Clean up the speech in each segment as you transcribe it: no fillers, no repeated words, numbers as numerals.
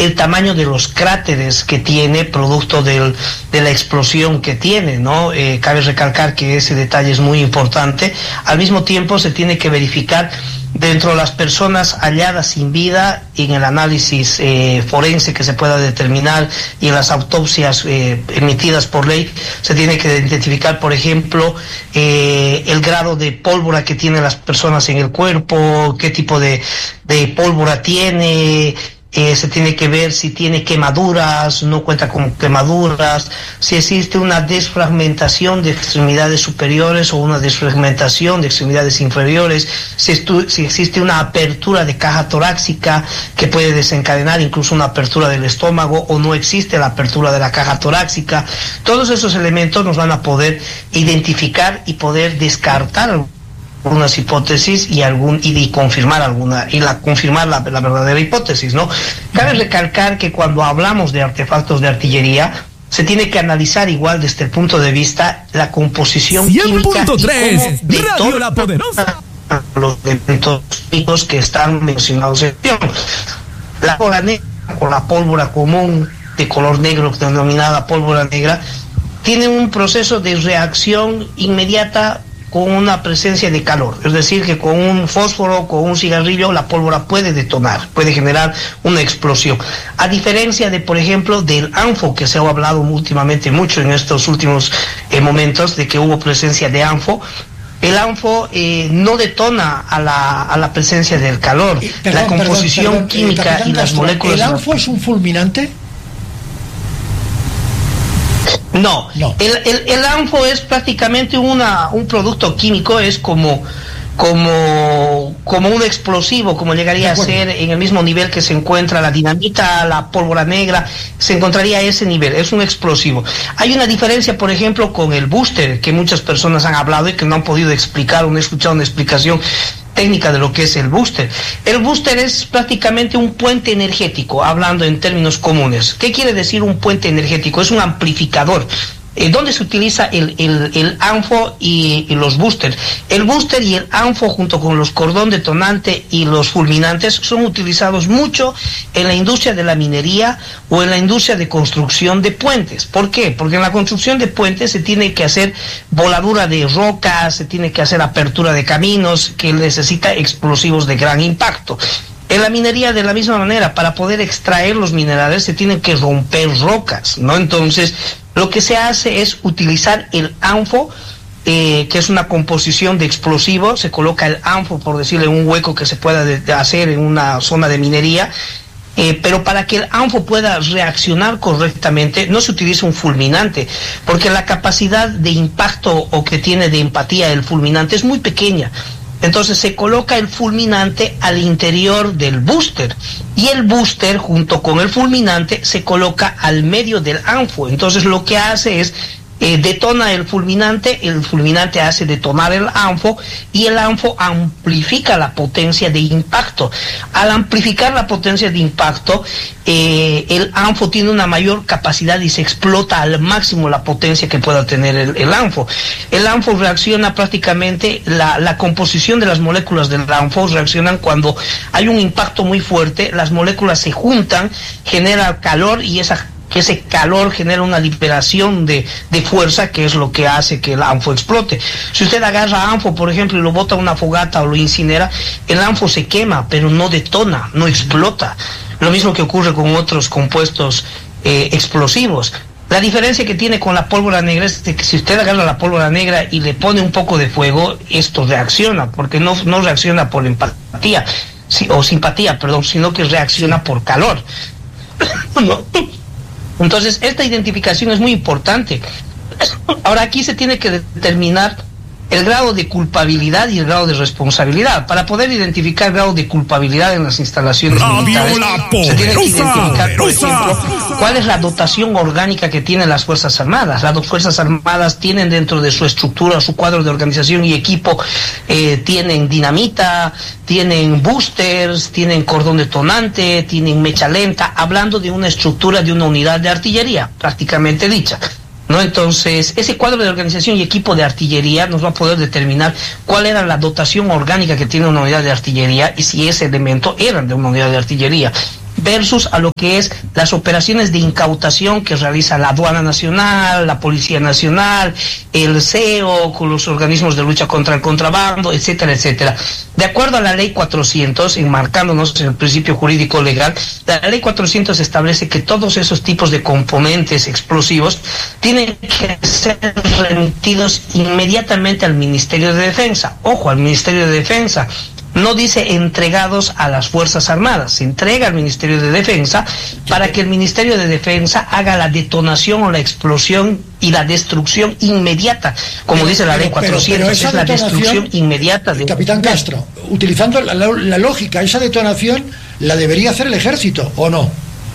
el tamaño de los cráteres que tiene producto de la explosión que tiene, ¿no? Cabe recalcar que ese detalle es muy importante. Al mismo tiempo se tiene que verificar dentro de las personas halladas sin vida, en el análisis forense que se pueda determinar y en las autopsias emitidas por ley, se tiene que identificar, por ejemplo, el grado de pólvora que tienen las personas en el cuerpo, qué tipo de pólvora tiene. Se tiene que ver si tiene quemaduras, no cuenta con quemaduras, si existe una desfragmentación de extremidades superiores o una desfragmentación de extremidades inferiores, si existe una apertura de caja torácica que puede desencadenar incluso una apertura del estómago, o no existe la apertura de la caja torácica. Todos esos elementos nos van a poder identificar y poder descartar algunas hipótesis y confirmar confirmar la verdadera hipótesis, ¿no? Cabe recalcar que cuando hablamos de artefactos de artillería se tiene que analizar igual desde el punto de vista la composición química de Radio La Poderosa, los elementos químicos que están mencionados en la pólvora negra o la pólvora común de color negro denominada pólvora negra tiene un proceso de reacción inmediata con una presencia de calor, es decir, que con un fósforo, con un cigarrillo, la pólvora puede detonar, puede generar una explosión. A diferencia de, por ejemplo, del ANFO, que se ha hablado últimamente mucho en estos últimos momentos, de que hubo presencia de ANFO, el ANFO no detona a la presencia del calor. La composición química y las moléculas... ¿El ANFO es un fulminante? No. El ANFO es prácticamente un producto químico, es como un explosivo, como llegaría a ser en el mismo nivel que se encuentra la dinamita, la pólvora negra, se encontraría a ese nivel, es un explosivo. Hay una diferencia, por ejemplo, con el booster, que muchas personas han hablado y que no han podido explicar o no he escuchado una explicación técnica de lo que es el booster. El booster es prácticamente un puente energético, hablando en términos comunes. ¿Qué quiere decir un puente energético? Es un amplificador. ¿Dónde se utiliza el ANFO y los boosters? El booster y el ANFO, junto con los cordón detonante y los fulminantes, son utilizados mucho en la industria de la minería o en la industria de construcción de puentes. ¿Por qué? Porque en la construcción de puentes se tiene que hacer voladura de rocas, se tiene que hacer apertura de caminos, que necesita explosivos de gran impacto. En la minería, de la misma manera, para poder extraer los minerales se tienen que romper rocas, ¿no? Entonces, lo que se hace es utilizar el ANFO, que es una composición de explosivos. Se coloca el ANFO, por decirle, en un hueco que se pueda hacer en una zona de minería, pero para que el ANFO pueda reaccionar correctamente no se utiliza un fulminante, porque la capacidad de impacto o que tiene de empatía el fulminante es muy pequeña. Entonces se coloca el fulminante al interior del booster y el booster junto con el fulminante se coloca al medio del ANFO. Entonces lo que hace es detona el fulminante hace detonar el ANFO y el ANFO amplifica la potencia de impacto. Al amplificar la potencia de impacto, el ANFO tiene una mayor capacidad y se explota al máximo la potencia que pueda tener el ANFO. El ANFO reacciona prácticamente, la composición de las moléculas del ANFO reaccionan cuando hay un impacto muy fuerte, las moléculas se juntan, genera calor y ese calor genera una liberación de fuerza, que es lo que hace que el ANFO explote. Si usted agarra ANFO, por ejemplo, y lo bota a una fogata o lo incinera, el ANFO se quema, pero no detona, no explota. Lo mismo que ocurre con otros compuestos explosivos. La diferencia que tiene con la pólvora negra es que si usted agarra la pólvora negra y le pone un poco de fuego, esto reacciona, porque no reacciona por empatía, o simpatía, perdón, sino que reacciona por calor. ¿No? Entonces, esta identificación es muy importante. Ahora, aquí se tiene que determinar el grado de culpabilidad y el grado de responsabilidad. Para poder identificar el grado de culpabilidad en las instalaciones militares, se tiene que identificar, por ejemplo, cuál es la dotación orgánica que tienen las Fuerzas Armadas. Las Fuerzas Armadas tienen dentro de su estructura, su cuadro de organización y equipo, tienen dinamita, tienen boosters, tienen cordón detonante, tienen mecha lenta, hablando de una estructura de una unidad de artillería, prácticamente dicha, ¿no? Entonces, ese cuadro de organización y equipo de artillería nos va a poder determinar cuál era la dotación orgánica que tiene una unidad de artillería y si ese elemento era de una unidad de artillería. versus a lo que es las operaciones de incautación que realiza la Aduana Nacional, la Policía Nacional, el CEO, con los organismos de lucha contra el contrabando, etcétera, etcétera. De acuerdo a la Ley 400, enmarcándonos en el principio jurídico legal, la Ley 400 establece que todos esos tipos de componentes explosivos tienen que ser remitidos inmediatamente al Ministerio de Defensa. Ojo, al Ministerio de Defensa. No dice entregados a las Fuerzas Armadas, se entrega al Ministerio de Defensa para que el Ministerio de Defensa haga la detonación o la explosión y la destrucción inmediata, como dice la Ley 400, es la destrucción inmediata de... Capitán Castro, utilizando la lógica, esa detonación la debería hacer el Ejército, ¿o no?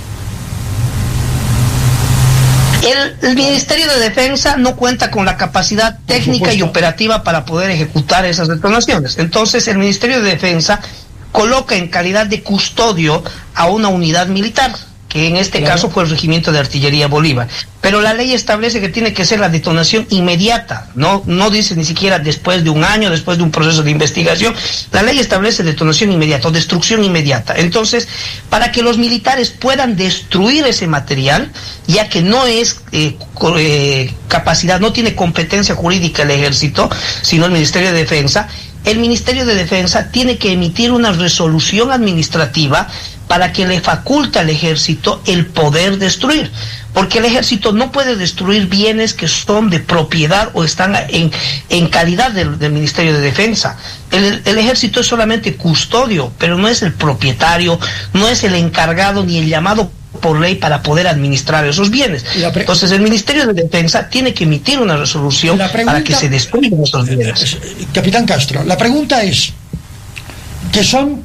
El Ministerio de Defensa no cuenta con la capacidad técnica y operativa para poder ejecutar esas detonaciones. Entonces, el Ministerio de Defensa coloca en calidad de custodio a una unidad militar, que en este caso fue el Regimiento de Artillería Bolívar. Pero la ley establece que tiene que ser la detonación inmediata, no dice ni siquiera después de un año, después de un proceso de investigación. La ley establece detonación inmediata o destrucción inmediata. Entonces, para que los militares puedan destruir ese material, ya que no es capacidad, no tiene competencia jurídica el Ejército, sino el Ministerio de Defensa, el Ministerio de Defensa tiene que emitir una resolución administrativa para que le faculte al Ejército el poder destruir, porque el Ejército no puede destruir bienes que son de propiedad o están en calidad del Ministerio de Defensa. El Ejército es solamente custodio, pero no es el propietario, no es el encargado ni el llamado por ley para poder administrar esos bienes. Entonces el Ministerio de Defensa tiene que emitir una resolución para que se destruyan esos bienes. Capitán Castro, la pregunta es que son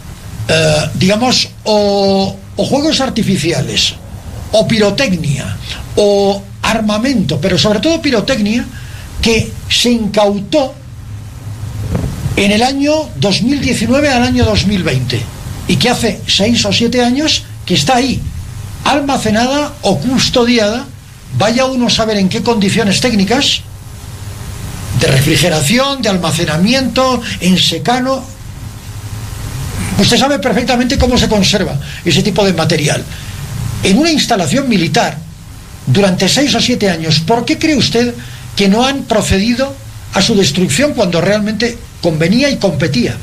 digamos o juegos artificiales o pirotecnia o armamento, pero sobre todo pirotecnia, que se incautó en el año 2019 al año 2020 y que hace 6 o 7 años que está ahí almacenada o custodiada, vaya uno a saber en qué condiciones técnicas de refrigeración, de almacenamiento, en secano. Usted sabe perfectamente cómo se conserva ese tipo de material en una instalación militar durante 6 o 7 años. ¿Por qué cree usted que no han procedido a su destrucción cuando realmente convenía y competía?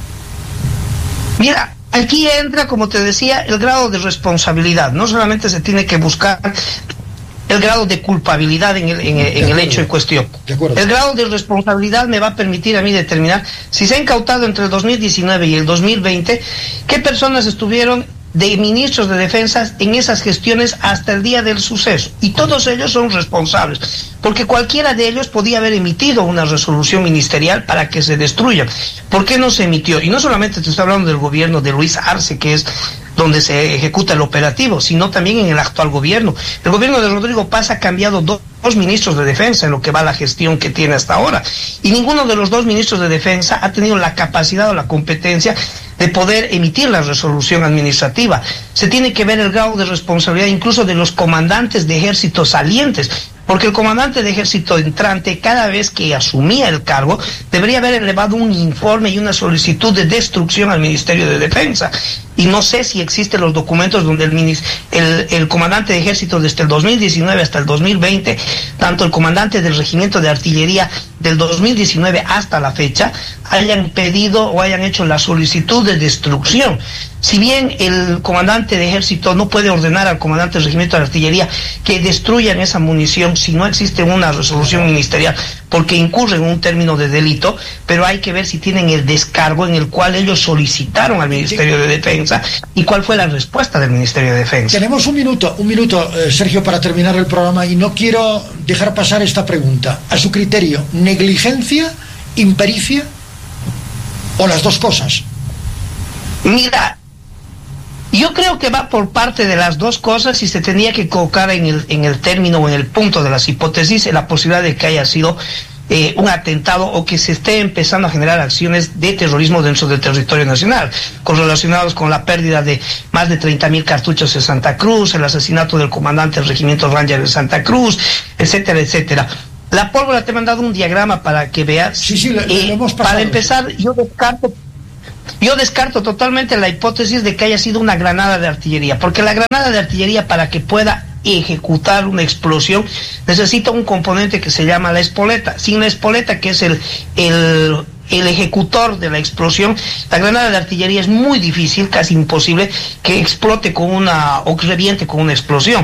Mira, aquí entra, como te decía, el grado de responsabilidad. No solamente se tiene que buscar el grado de culpabilidad en el hecho en cuestión. El grado de responsabilidad me va a permitir a mí determinar si se ha incautado entre el 2019 y el 2020, qué personas estuvieron de ministros de defensa en esas gestiones hasta el día del suceso. Y todos ellos son responsables, porque cualquiera de ellos podía haber emitido una resolución ministerial para que se destruyan. ¿Por qué no se emitió? Y no solamente te estoy hablando del gobierno de Luis Arce, que es donde se ejecuta el operativo, sino también en el actual gobierno. El gobierno de Rodrigo Paz ha cambiado dos ministros de defensa en lo que va la gestión que tiene hasta ahora. Y ninguno de los 2 ministros de defensa ha tenido la capacidad o la competencia de poder emitir la resolución administrativa. Se tiene que ver el grado de responsabilidad incluso de los comandantes de ejército salientes, porque el comandante de ejército entrante, cada vez que asumía el cargo, debería haber elevado un informe y una solicitud de destrucción al Ministerio de Defensa. Y no sé si existen los documentos donde el comandante de ejército desde el 2019 hasta el 2020, tanto el comandante del regimiento de artillería del 2019 hasta la fecha, hayan pedido o hayan hecho la solicitud de destrucción. Si bien el comandante de ejército no puede ordenar al comandante del regimiento de artillería que destruyan esa munición si no existe una resolución ministerial, porque incurre en un término de delito, pero hay que ver si tienen el descargo en el cual ellos solicitaron al Ministerio de Defensa y cuál fue la respuesta del Ministerio de Defensa. Tenemos un minuto, Sergio, para terminar el programa, y no quiero dejar pasar esta pregunta. A su criterio, ¿negligencia, impericia o las dos cosas? Mira, yo creo que va por parte de las dos cosas y se tenía que colocar en el término o en el punto de las hipótesis la posibilidad de que haya sido un atentado o que se esté empezando a generar acciones de terrorismo dentro del territorio nacional, correlacionados con la pérdida de más de 30.000 cartuchos en Santa Cruz, el asesinato del comandante del regimiento Ranger de Santa Cruz, etcétera, etcétera. La pólvora, te he mandado un diagrama para que veas. Sí, lo hemos pasado. Para empezar, yo descarto Yo descarto totalmente la hipótesis de que haya sido una granada de artillería, porque la granada de artillería, para que pueda ejecutar una explosión, necesita un componente que se llama la espoleta. Sin la espoleta, que es el ejecutor de la explosión, la granada de artillería es muy difícil, casi imposible, que explote o que reviente con una explosión.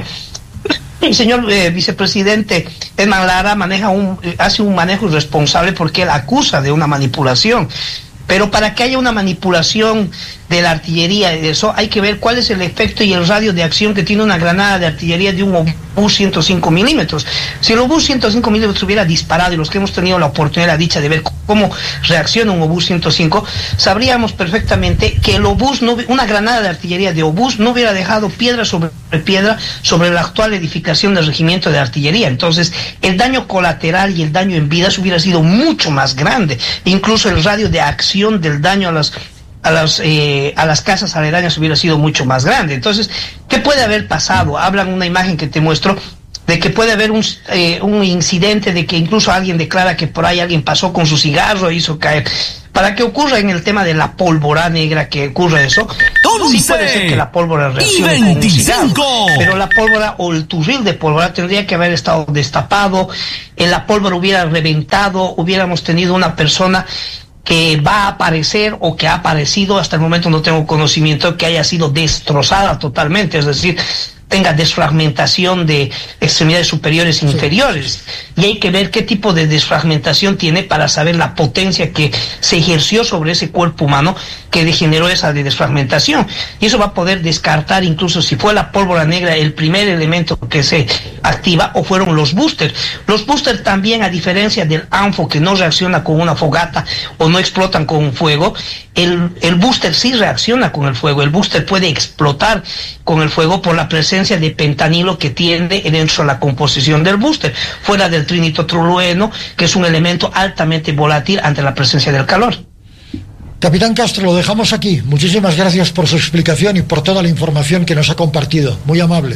El señor vicepresidente Edman Lara hace un manejo irresponsable porque él acusa de una manipulación. Pero para que haya una manipulación de la artillería, eso hay que ver cuál es el efecto y el radio de acción que tiene una granada de artillería de un obús 105 milímetros. Si el obús 105 milímetros hubiera disparado, y los que hemos tenido la oportunidad, la dicha de ver cómo reacciona un obús 105, sabríamos perfectamente que el obús, una granada de artillería de obús no hubiera dejado piedra sobre la actual edificación del regimiento de artillería. Entonces, el daño colateral y el daño en vidas hubiera sido mucho más grande. Incluso el radio de acción del daño a las casas aledañas hubiera sido mucho más grande. Entonces, ¿qué puede haber pasado? Hablan una imagen que te muestro de que puede haber un incidente, de que incluso alguien declara que por ahí alguien pasó con su cigarro e hizo caer. Para que ocurra en el tema de la pólvora negra, que ocurra eso, sí puede ser que la pólvora reaccione con un cigarro, pero la pólvora o el turril de pólvora tendría que haber estado destapado, la pólvora hubiera reventado, hubiéramos tenido una persona que va a aparecer o que ha aparecido, hasta el momento no tengo conocimiento, que haya sido destrozada totalmente, es decir, tenga desfragmentación de extremidades superiores e inferiores. Y hay que ver qué tipo de desfragmentación tiene para saber la potencia que se ejerció sobre ese cuerpo humano que generó esa desfragmentación. Y eso va a poder descartar incluso si fue la pólvora negra el primer elemento que se activa o fueron los boosters. Los boosters también, a diferencia del ANFO, que no reacciona con una fogata o no explotan con fuego, el booster sí reacciona con el fuego. El booster puede explotar con el fuego por la presencia de pentanilo que tiene dentro de la composición del booster, fuera del trinitrotolueno, que es un elemento altamente volátil ante la presencia del calor. Capitán Castro, lo dejamos aquí. Muchísimas gracias por su explicación y por toda la información que nos ha compartido. Muy amable.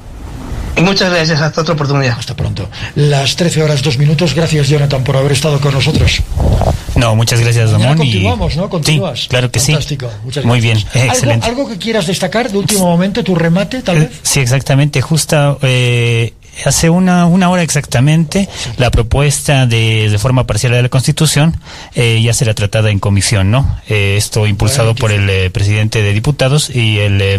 Y muchas gracias, hasta otra oportunidad. Hasta pronto. Las 13:02. Gracias, Jonathan, por haber estado con nosotros. No, muchas gracias, Ramón. Continuamos, ¿no? Continúas. Sí, claro que fantástico. sí. Muchas gracias. Muy bien, excelente. ¿Algo que quieras destacar de último momento, tu remate, tal vez? Sí, exactamente. Justo hace una hora exactamente, la propuesta de reforma parcial de la Constitución ya será tratada en comisión, ¿no? Esto impulsado por el presidente de diputados y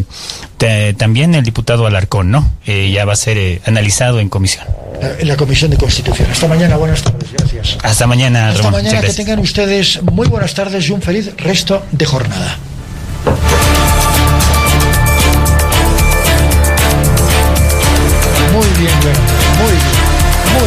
también el diputado Alarcón, ¿no? Ya va a ser analizado en comisión. En la Comisión de Constitución. Hasta mañana, buenas tardes, gracias. Hasta mañana, Hasta Ramón. mañana, que tengan ustedes muy buenas tardes y un feliz resto de jornada.